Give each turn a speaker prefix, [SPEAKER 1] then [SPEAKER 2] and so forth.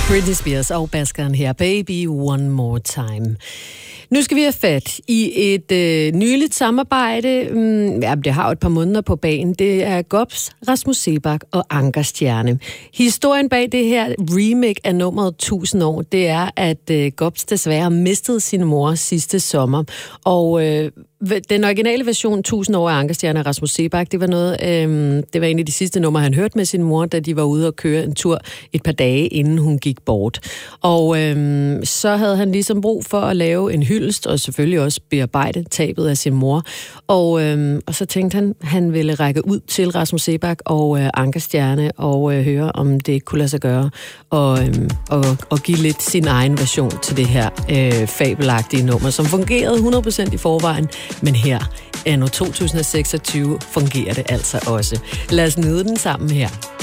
[SPEAKER 1] Britney Spears og baskeren her, Baby One More Time. Nu skal vi have fat i et nyligt samarbejde. Det har jo et par måneder på banen. Det er Gobs, Rasmus Seebach og Anker Stjerne. Historien bag det her remake af nummeret 1000 år, det er, at Gobs desværre mistede sin mor sidste sommer. Og den originale version 1000 år af Anker Stjerne og Rasmus Seebach, det var en af de sidste numre, han hørte med sin mor, da de var ude og køre en tur et par dage, inden hun gik bort. Og så havde han ligesom brug for at lave en hyldest, og selvfølgelig også bearbejde tabet af sin mor. Og så tænkte han ville række ud til Rasmus Seebach og Anker Stjerne og høre, om det kunne lade sig gøre, og give lidt sin egen version til det her fabelagtige nummer, som fungerede 100% i forvejen, men her, anno 2026, fungerer det altså også. Lad os nyde den sammen her.